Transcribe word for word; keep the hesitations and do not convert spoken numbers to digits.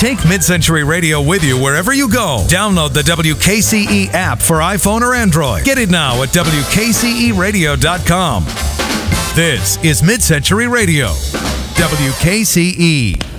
Take Mid-Century Radio with you wherever you go. Download the W K C E app for iPhone or Android. Get it now at W K C E radio dot com. This is Mid-Century Radio, W K C E.